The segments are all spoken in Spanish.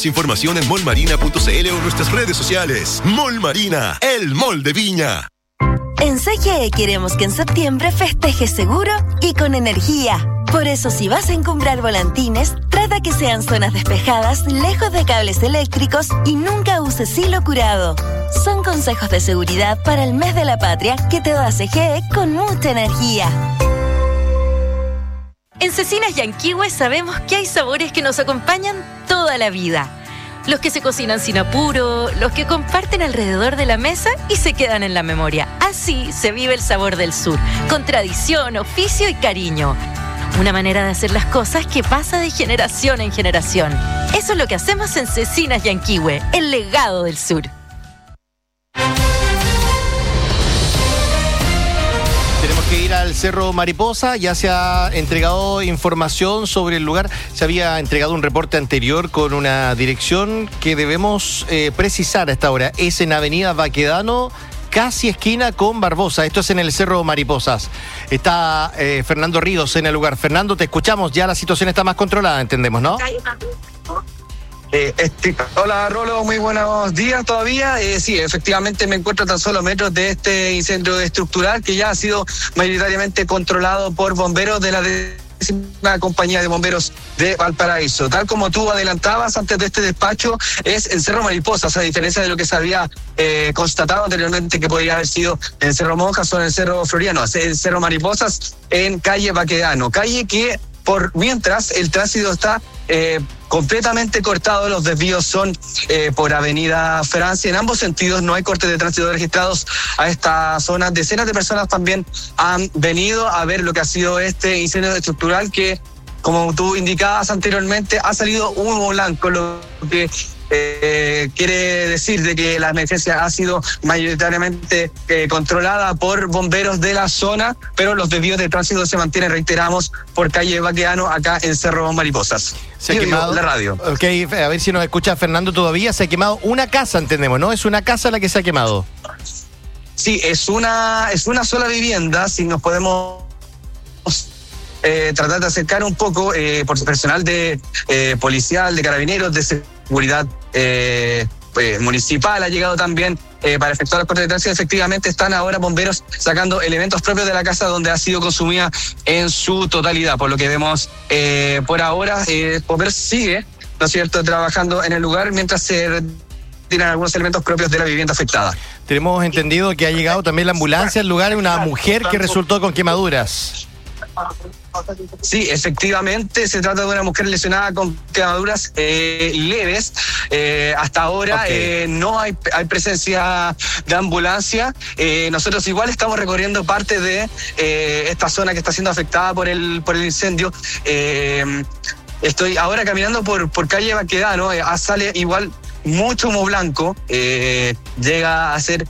Información en mallmarina.cl o nuestras redes sociales. Mall Marina, el mall de Viña. En CGE queremos que en septiembre festejes seguro y con energía. Por eso, si vas a encumbrar volantines, trata que sean zonas despejadas, lejos de cables eléctricos y nunca uses hilo curado. Son consejos de seguridad para el mes de la patria que te da CGE con mucha energía. En Cecinas Yanquihue sabemos que hay sabores que nos acompañan toda la vida. Los que se cocinan sin apuro, los que comparten alrededor de la mesa y se quedan en la memoria. Así se vive el sabor del sur, con tradición, oficio y cariño. Una manera de hacer las cosas que pasa de generación en generación. Eso es lo que hacemos en Cecinas Yanquihue, el legado del sur. Tenemos que ir al Cerro Mariposa, ya se ha entregado información sobre el lugar, se había entregado un reporte anterior con una dirección que debemos precisar a esta hora, es en Avenida Baquedano, casi esquina con Barbosa, esto es en el Cerro Mariposas. Está Fernando Ríos en el lugar. Fernando, te escuchamos, ya la situación está más controlada, entendemos, ¿no? Hola Rolo, muy buenos días todavía. Sí, efectivamente me encuentro a tan solo metros de este incendio estructural que ya ha sido mayoritariamente controlado por bomberos de la décima compañía de bomberos de Valparaíso. Tal como tú adelantabas antes de este despacho, es el Cerro Mariposas, a diferencia de lo que se había constatado anteriormente que podría haber sido en Cerro Monjas o en el Cerro Floriano. Es el Cerro Mariposas en calle Baquedano, calle que por mientras el tránsito está completamente cortado. Los desvíos son por Avenida Francia en ambos sentidos, no hay cortes de tránsito registrados a esta zona. Decenas de personas también han venido a ver lo que ha sido este incendio estructural que, como tú indicabas anteriormente, ha salido humo blanco, lo que quiere decir de que la emergencia ha sido mayoritariamente controlada por bomberos de la zona, pero los desvíos de tránsito se mantienen, reiteramos, por calle Baquedano, acá en Cerro Mariposas. Se ha quemado la radio. Ok, a ver si nos escucha Fernando todavía. Se ha quemado una casa, entendemos, ¿no? Es una casa la que se ha quemado. Sí, es una sola vivienda. Si nos podemos tratar de acercar un poco, por personal de policial, de carabineros, de seguridad municipal ha llegado también para efectuar los cortes de tránsito. Efectivamente están ahora bomberos sacando elementos propios de la casa donde ha sido consumida en su totalidad. Por lo que vemos por ahora, bomberos sigue, ¿no es cierto?, trabajando en el lugar mientras se retiran algunos elementos propios de la vivienda afectada. Tenemos entendido que ha llegado también la ambulancia al lugar, una mujer que resultó con quemaduras. Sí, efectivamente se trata de una mujer lesionada con quemaduras leves. Hasta ahora no hay presencia de ambulancia. Nosotros igual estamos recorriendo parte de esta zona que está siendo afectada por el incendio. Estoy ahora caminando por calle Baquedano, sale igual mucho humo blanco, llega a ser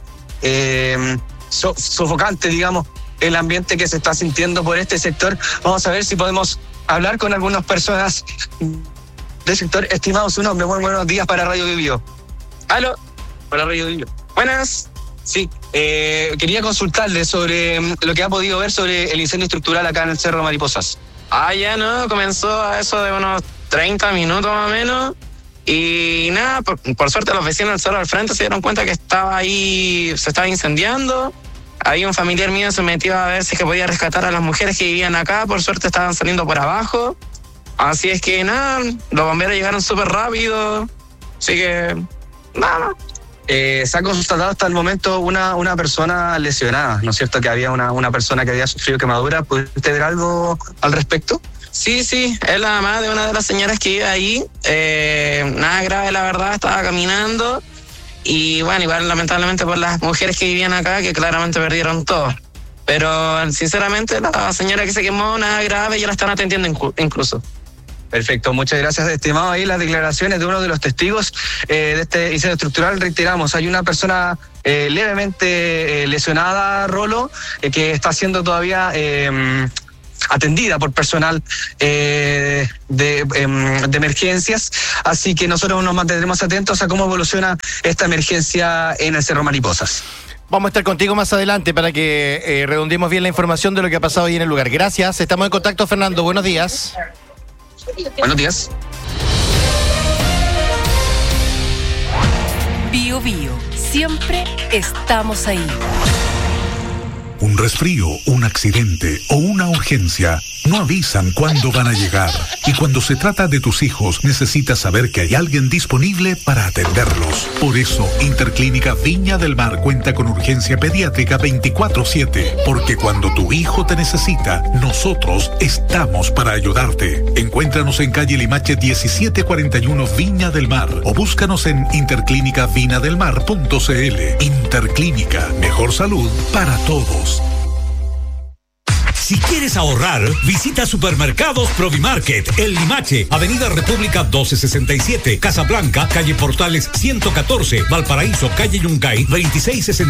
sofocante, digamos, el ambiente que se está sintiendo por este sector. Vamos a ver si podemos hablar con algunas personas del sector. Estimado su nombre, muy buenos días para Radio Biobío. ¿Aló? Para Radio Biobío. Buenas. Sí, quería consultarle sobre lo que ha podido ver sobre el incendio estructural acá en el Cerro Mariposas. Ya no, comenzó a eso de unos 30 minutos más o menos. Y nada, por suerte los vecinos del cerro al frente se dieron cuenta que estaba ahí, se estaba incendiando. Ahí un familiar mío se metió a ver si es que podía rescatar a las mujeres que vivían acá. Por suerte estaban saliendo por abajo. Así es que nada, los bomberos llegaron súper rápido. Así que nada. Se ha constatado hasta el momento una persona lesionada, ¿no es cierto? Que había una persona que había sufrido quemadura. ¿Puede usted ver algo al respecto? Sí, es la mamá de una de las señoras que vive ahí. Nada grave, la verdad, estaba caminando. Y bueno, igual lamentablemente por las mujeres que vivían acá, que claramente perdieron todo. Pero sinceramente la señora que se quemó, nada grave, ya la están atendiendo incluso. Perfecto, muchas gracias, estimado. Ahí las declaraciones de uno de los testigos de este incendio estructural. Reiteramos, hay una persona levemente lesionada, Rolo, que está siendo todavía atendida por personal de emergencias, así que nosotros nos mantendremos atentos a cómo evoluciona esta emergencia en el Cerro Mariposas. Vamos a estar contigo más adelante para que redondeemos bien la información de lo que ha pasado ahí en el lugar. Gracias, estamos en contacto, Fernando. Buenos días. Buenos días. Bío. Siempre estamos ahí. Un resfrío, un accidente o una urgencia no avisan cuándo van a llegar. Y cuando se trata de tus hijos, necesitas saber que hay alguien disponible para atenderlos. Por eso, Interclínica Viña del Mar cuenta con urgencia pediátrica 24/7. Porque cuando tu hijo te necesita, nosotros estamos para ayudarte. Encuéntranos en calle Limache 1741 Viña del Mar o búscanos en interclínicavinadelmar.cl. Interclínica, mejor salud para todos. Si quieres ahorrar, visita Supermercados Provimarket, El Limache, Avenida República 1267, Casablanca, calle Portales 114, Valparaíso, calle Yungay 2660.